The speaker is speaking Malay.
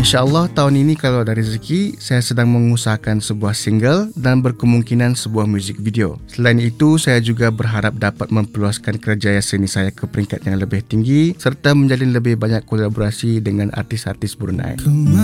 InsyaAllah tahun ini kalau ada rezeki, saya sedang mengusahakan sebuah single dan berkemungkinan sebuah muzik video. Selain itu, saya juga berharap dapat memperluaskan kerjaya seni saya ke peringkat yang lebih tinggi serta menjalin lebih banyak kolaborasi dengan artis-artis Brunei.